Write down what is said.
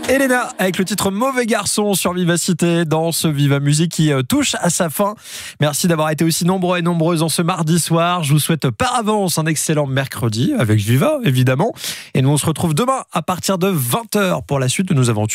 Elena avec le titre Mauvais Garçon sur Vivacité dans ce Viva Musique qui touche à sa fin. Merci d'avoir été aussi nombreux et nombreuses en ce mardi soir. Je vous souhaite par avance un excellent mercredi avec Viva évidemment. Et nous on se retrouve demain à partir de 20h pour la suite de nos aventures.